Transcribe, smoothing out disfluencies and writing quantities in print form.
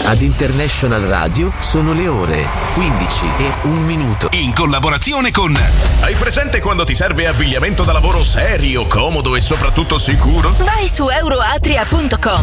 Ad International Radio sono le ore 15:01. In collaborazione con... Hai presente quando ti serve abbigliamento da lavoro serio, comodo e soprattutto sicuro? Vai su euroatria.com